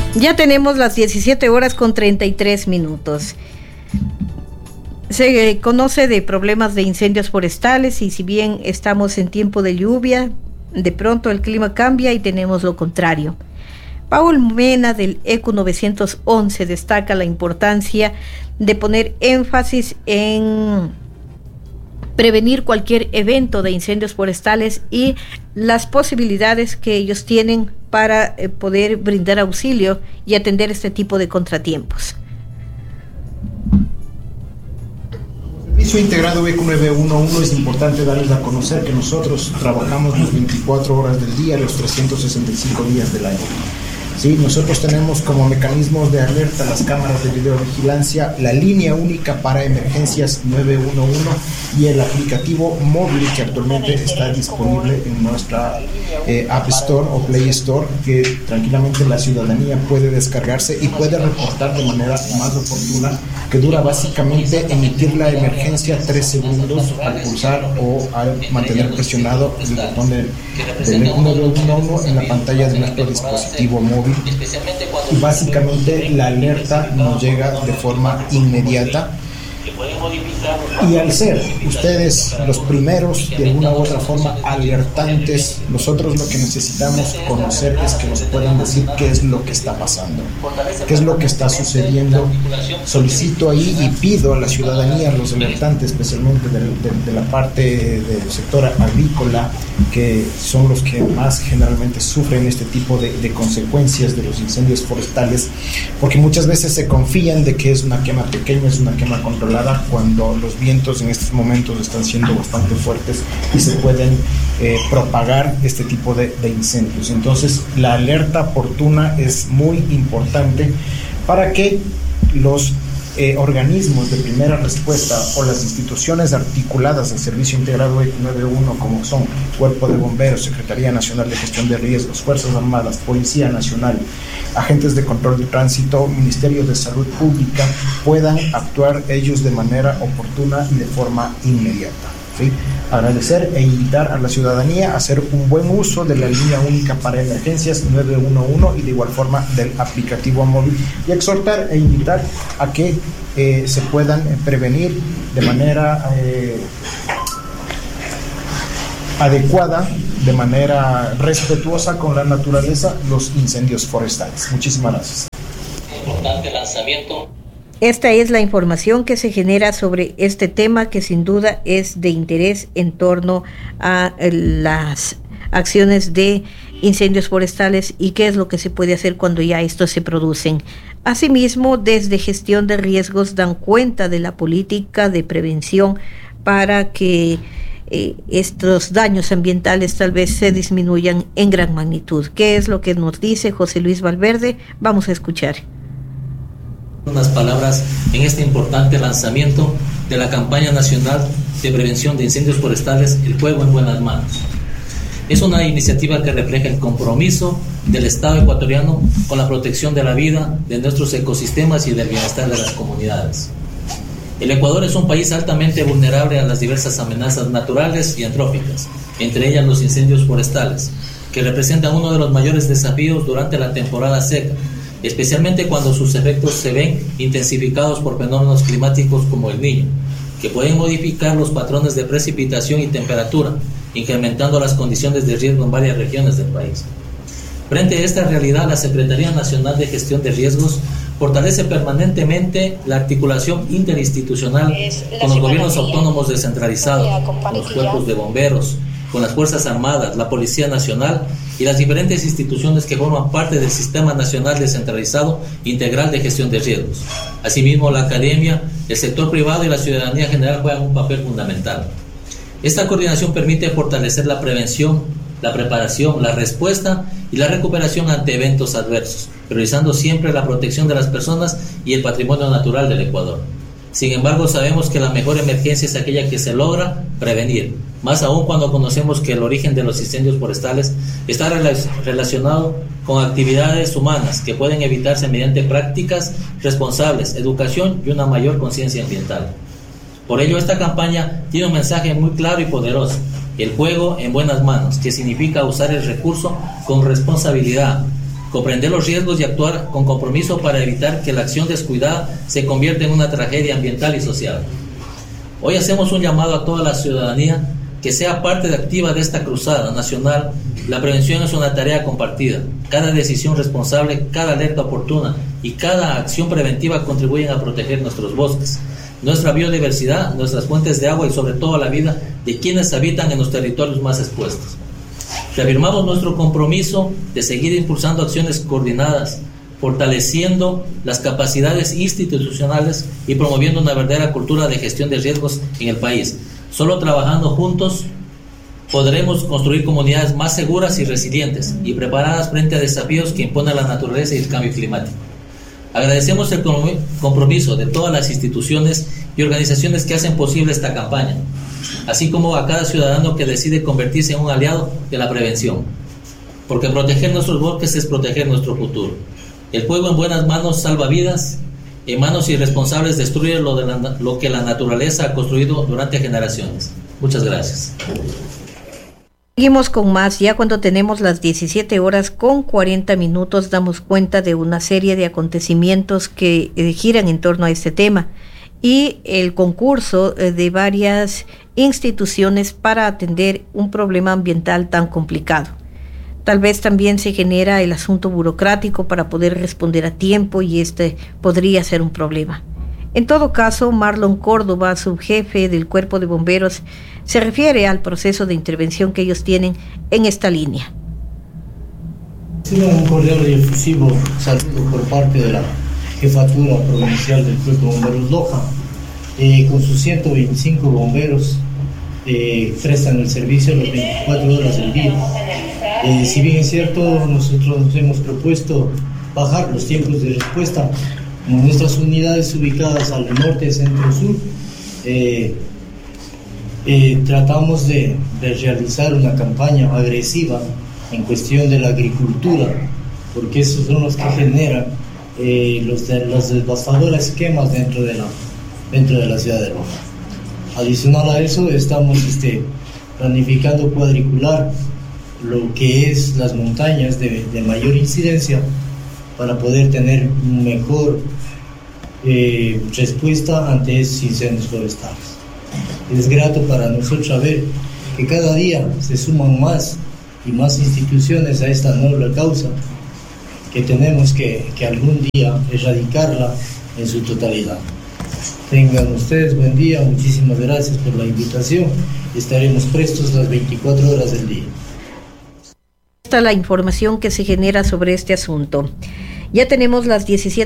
Ya tenemos las 17 horas con 33 minutos. Se conoce de problemas de incendios forestales y si bien estamos en tiempo de lluvia, de pronto el clima cambia y tenemos lo contrario. Paul Mena del ECU 911 destaca la importancia de poner énfasis en prevenir cualquier evento de incendios forestales y las posibilidades que ellos tienen para poder brindar auxilio y atender este tipo de contratiempos. Servicio integrado ECU 911 es importante darles a conocer que nosotros trabajamos las 24 horas del día, los 365 días del año. Sí, nosotros tenemos como mecanismos de alerta las cámaras de videovigilancia, la línea única para emergencias 911 y el aplicativo móvil que actualmente está disponible en nuestra App Store o Play Store, que tranquilamente la ciudadanía puede descargarse y puede reportar de manera más oportuna, que dura básicamente emitir la emergencia 3 segundos al pulsar o al mantener presionado el botón del ECU 911 en la pantalla de nuestro dispositivo móvil. Y básicamente la alerta nos llega de forma inmediata. Y al ser ustedes los primeros, de alguna u otra forma, alertantes, nosotros lo que necesitamos conocer es que nos puedan decir qué es lo que está pasando, qué es lo que está sucediendo. Solicito ahí y pido a la ciudadanía, a los alertantes, especialmente de la parte del sector agrícola, que son los que más generalmente sufren este tipo de consecuencias de los incendios forestales, porque muchas veces se confían de que es una quema pequeña, es una quema controlada, cuando los vientos en estos momentos están siendo bastante fuertes y se pueden propagar este tipo de incendios. Entonces, la alerta oportuna es muy importante para que los organismos de primera respuesta o las instituciones articuladas del Servicio Integrado ECU 911, como son Cuerpo de Bomberos, Secretaría Nacional de Gestión de Riesgos, Fuerzas Armadas, Policía Nacional, agentes de control de tránsito, Ministerio de Salud Pública, puedan actuar ellos de manera oportuna y de forma inmediata. ¿Sí? Agradecer e invitar a la ciudadanía a hacer un buen uso de la línea única para emergencias 911 y de igual forma del aplicativo móvil, y exhortar e invitar a que se puedan prevenir de manera adecuada, de manera respetuosa con la naturaleza, los incendios forestales. Muchísimas gracias. Importante lanzamiento. Esta es la información que se genera sobre este tema, que sin duda es de interés en torno a las acciones de incendios forestales y qué es lo que se puede hacer cuando ya estos se producen. Asimismo, desde Gestión de Riesgos dan cuenta de la política de prevención para que estos daños ambientales tal vez se disminuyan en gran magnitud. ¿Qué es lo que nos dice José Luis Valverde? Vamos a escuchar unas palabras en este importante lanzamiento de la campaña nacional de prevención de incendios forestales, El Fuego en Buenas Manos. Es una iniciativa que refleja el compromiso del Estado ecuatoriano con la protección de la vida, de nuestros ecosistemas y del bienestar de las comunidades. El Ecuador es un país altamente vulnerable a las diversas amenazas naturales y antrópicas, entre ellas los incendios forestales, que representan uno de los mayores desafíos durante la temporada seca, especialmente cuando sus efectos se ven intensificados por fenómenos climáticos como el Niño, que pueden modificar los patrones de precipitación y temperatura, incrementando las condiciones de riesgo en varias regiones del país. Frente a esta realidad, la Secretaría Nacional de Gestión de Riesgos fortalece permanentemente la articulación interinstitucional con los gobiernos autónomos descentralizados, con los cuerpos de bomberos, con las Fuerzas Armadas, la Policía Nacional y las diferentes instituciones que forman parte del Sistema Nacional Descentralizado Integral de Gestión de Riesgos. Asimismo, la academia, el sector privado y la ciudadanía general juegan un papel fundamental. Esta coordinación permite fortalecer la prevención, la preparación, la respuesta y la recuperación ante eventos adversos, priorizando siempre la protección de las personas y el patrimonio natural del Ecuador. Sin embargo, sabemos que la mejor emergencia es aquella que se logra prevenir, más aún cuando conocemos que el origen de los incendios forestales está relacionado con actividades humanas que pueden evitarse mediante prácticas responsables, educación y una mayor conciencia ambiental. Por ello, esta campaña tiene un mensaje muy claro y poderoso: el fuego en buenas manos, que significa usar el recurso con responsabilidad, comprender los riesgos y actuar con compromiso para evitar que la acción descuidada se convierta en una tragedia ambiental y social. Hoy hacemos un llamado a toda la ciudadanía que sea parte activa de esta cruzada nacional. La prevención es una tarea compartida. Cada decisión responsable, cada alerta oportuna y cada acción preventiva contribuyen a proteger nuestros bosques, nuestra biodiversidad, nuestras fuentes de agua y sobre todo la vida de quienes habitan en los territorios más expuestos. Reafirmamos nuestro compromiso de seguir impulsando acciones coordinadas, fortaleciendo las capacidades institucionales y promoviendo una verdadera cultura de gestión de riesgos en el país. Solo trabajando juntos podremos construir comunidades más seguras y resilientes y preparadas frente a desafíos que impone la naturaleza y el cambio climático. Agradecemos el compromiso de todas las instituciones y organizaciones que hacen posible esta campaña, así como a cada ciudadano que decide convertirse en un aliado de la prevención, porque proteger nuestros bosques es proteger nuestro futuro. El fuego en buenas manos salva vidas, en manos irresponsables destruye lo que la naturaleza ha construido durante generaciones. Muchas gracias. Seguimos con más. Ya cuando tenemos las 17:40 damos cuenta de una serie de acontecimientos que giran en torno a este tema y el concurso de varias instituciones para atender un problema ambiental tan complicado. Tal vez también se genera el asunto burocrático para poder responder a tiempo y este podría ser un problema. En todo caso, Marlon Córdoba, subjefe del Cuerpo de Bomberos, se refiere al proceso de intervención que ellos tienen en esta línea. Un cordial y efusivo saludo por parte de la Jefatura Provincial del Cuerpo de Bomberos Loja. Con sus 125 bomberos prestan el servicio las 24 horas del día. Si bien es cierto, nosotros nos hemos propuesto bajar los tiempos de respuesta. Nuestras unidades ubicadas al norte, centro, sur, tratamos de realizar una campaña agresiva en cuestión de la agricultura, porque esos son los que generan las devastadoras quemas dentro de la ciudad de Loja. Adicional a eso, estamos planificando cuadricular lo que es las montañas de mayor incidencia para poder tener mejor respuesta ante esos incendios forestales. Es grato para nosotros saber que cada día se suman más y más instituciones a esta noble causa, que tenemos que algún día erradicarla en su totalidad. Tengan ustedes buen día, muchísimas gracias por la invitación, estaremos prestos las 24 horas del día. Esta la información que se genera sobre este asunto. Ya tenemos las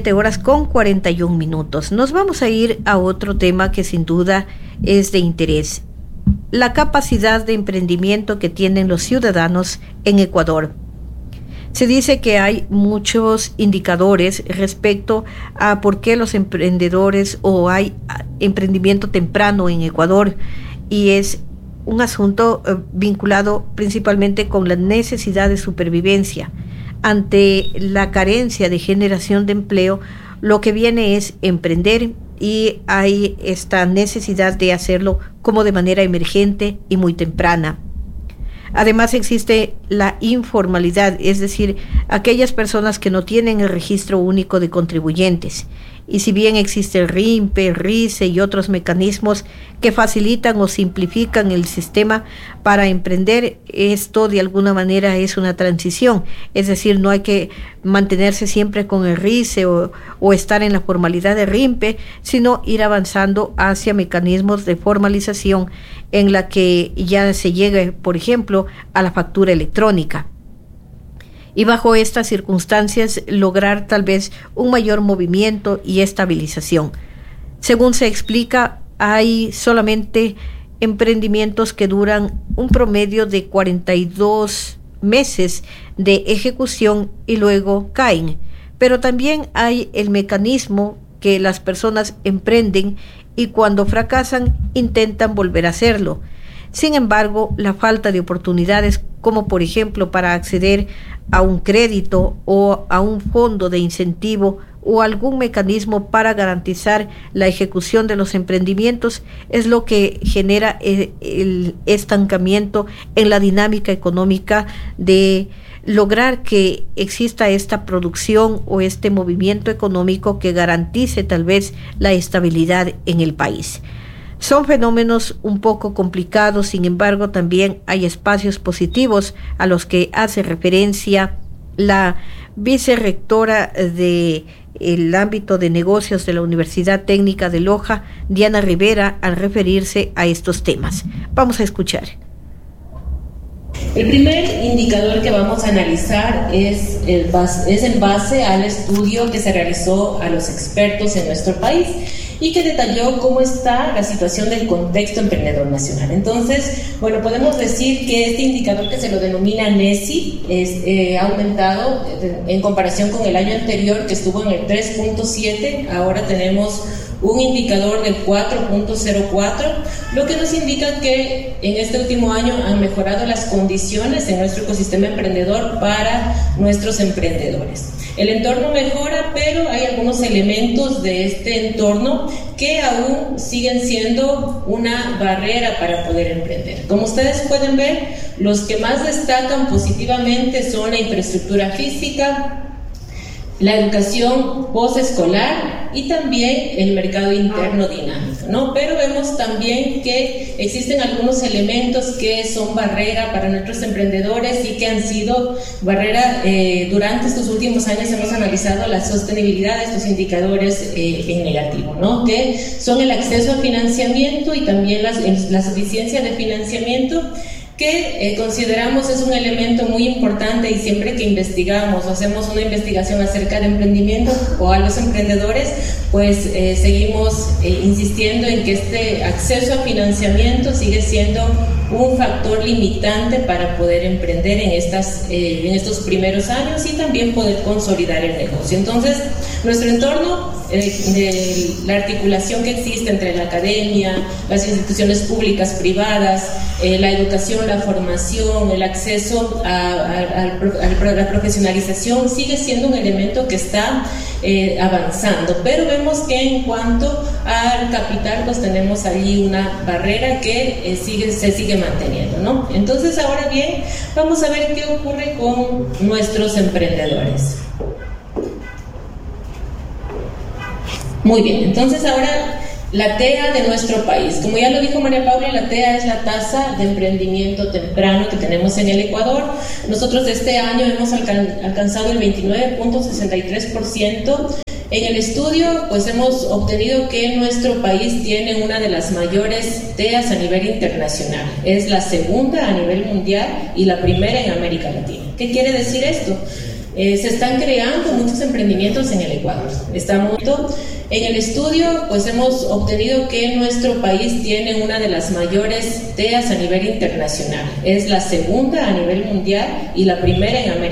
17:41. Nos vamos a ir a otro tema que sin duda es de interés. La capacidad de emprendimiento que tienen los ciudadanos en Ecuador. Se dice que hay muchos indicadores respecto a por qué los emprendedores o hay emprendimiento temprano en Ecuador, y es un asunto vinculado principalmente con la necesidad de supervivencia. Ante la carencia de generación de empleo, lo que viene es emprender y hay esta necesidad de hacerlo como de manera emergente y muy temprana. Además existe la informalidad, es decir, aquellas personas que no tienen el registro único de contribuyentes. Y si bien existe el RIMPE, el RICE y otros mecanismos que facilitan o simplifican el sistema para emprender, esto de alguna manera es una transición. Es decir, no hay que mantenerse siempre con el RICE o estar en la formalidad de RIMPE, sino ir avanzando hacia mecanismos de formalización en la que ya se llegue, por ejemplo, a la factura electrónica. Y bajo estas circunstancias lograr tal vez un mayor movimiento y estabilización. Según se explica, hay solamente emprendimientos que duran un promedio de 42 meses de ejecución y luego caen. Pero también hay el mecanismo que las personas emprenden y cuando fracasan intentan volver a hacerlo. Sin embargo, la falta de oportunidades, como por ejemplo para acceder a un crédito o a un fondo de incentivo o algún mecanismo para garantizar la ejecución de los emprendimientos, es lo que genera el estancamiento en la dinámica económica de lograr que exista esta producción o este movimiento económico que garantice tal vez la estabilidad en el país. Son fenómenos un poco complicados, sin embargo, también hay espacios positivos a los que hace referencia la vicerrectora del ámbito de negocios de la Universidad Técnica de Loja, Diana Rivera, al referirse a estos temas. Vamos a escuchar. El primer indicador que vamos a analizar es en base al estudio que se realizó a los expertos en nuestro país y que detalló cómo está la situación del contexto emprendedor nacional. Entonces, bueno, podemos decir que este indicador, que se lo denomina NESI, ha aumentado en comparación con el año anterior, que estuvo en el 3.7, ahora tenemos un indicador del 4.04, lo que nos indica que en este último año han mejorado las condiciones en nuestro ecosistema emprendedor para nuestros emprendedores. El entorno mejora, pero hay algunos elementos de este entorno que aún siguen siendo una barrera para poder emprender. Como ustedes pueden ver, los que más destacan positivamente son la infraestructura física, la educación posescolar y también el mercado interno dinámico, ¿no? Pero vemos también que existen algunos elementos que son barrera para nuestros emprendedores y que han sido barrera durante estos últimos años. Hemos analizado la sostenibilidad de estos indicadores en negativo, ¿no? Que son el acceso a financiamiento y también la suficiencia de financiamiento, que consideramos es un elemento muy importante, y siempre que investigamos o hacemos una investigación acerca de emprendimiento o a los emprendedores, pues seguimos insistiendo en que este acceso a financiamiento sigue siendo un factor limitante para poder emprender en estos primeros años y también poder consolidar el negocio. Entonces, nuestro entorno, la articulación que existe entre la academia, las instituciones públicas, privadas, la educación, la formación, el acceso a la profesionalización, sigue siendo un elemento que está avanzando, pero vemos que en cuanto al capital, pues tenemos allí una barrera que se sigue manteniendo, ¿no? Entonces, ahora bien, vamos a ver qué ocurre con nuestros emprendedores. Muy bien, entonces ahora la TEA de nuestro país. Como ya lo dijo María Paula, la TEA es la tasa de emprendimiento temprano que tenemos en el Ecuador. Nosotros este año hemos alcanzado el 29.63%. En el estudio, pues hemos obtenido que nuestro país tiene una de las mayores TEAs a nivel internacional. Es la segunda a nivel mundial y la primera en América Latina. ¿Qué quiere decir esto? Se están creando muchos emprendimientos en el Ecuador. En el estudio, pues hemos obtenido que nuestro país tiene una de las mayores TEAs a nivel internacional. Es la segunda a nivel mundial y la primera en América